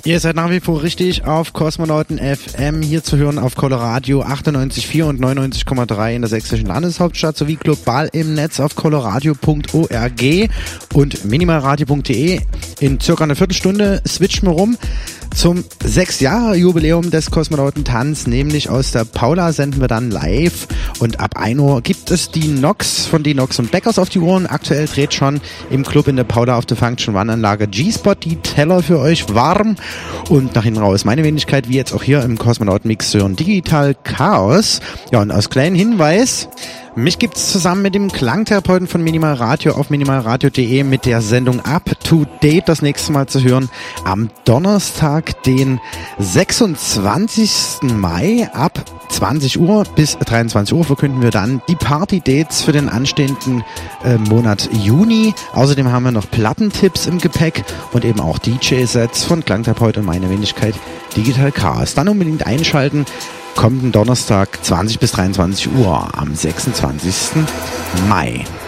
Ihr seid nach wie vor richtig auf Kosmonauten FM, hier zu hören auf Coloradio 98,4 und 99,3 in der sächsischen Landeshauptstadt sowie global im Netz auf coloradio.org und minimalradio.de. In circa einer Viertelstunde switchen wir rum zum 6-Jahre-Jubiläum des Kosmonautentanz, nämlich aus der Paula senden wir dann live und ab 1 Uhr gibt es die Nox von die Nox und Beckers auf die Ohren. Aktuell dreht schon im Club in der Paula auf der Function One Anlage G-Spot die Teller für euch warm und nach hinten raus meine Wenigkeit, wie jetzt auch hier im Kosmonauten-Mix zu hören, Digital Chaos. Ja, und als kleinen Hinweis: mich gibt's zusammen mit dem Klangtherapeuten von Minimal Radio auf minimalradio.de mit der Sendung Up to Date das nächste Mal zu hören. Am Donnerstag, den 26. Mai ab 20 Uhr bis 23 Uhr verkünden wir dann die Party-Dates für den anstehenden Monat Juni. Außerdem haben wir noch Plattentipps im Gepäck und eben auch DJ-Sets von Klangtherapeut und meine Wenigkeit Digital Chaos. Dann unbedingt einschalten. Kommenden Donnerstag 20 bis 23 Uhr am 26. Mai.